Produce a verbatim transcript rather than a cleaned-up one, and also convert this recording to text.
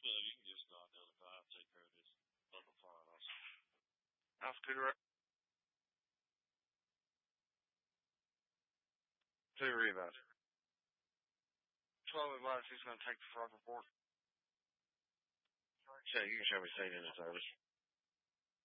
Well, you can just go out the other car and take care of this other part also. That's good, right? Tell you about it. twelve advice he's going to take the fraud report. Yeah, you can show me state in the service.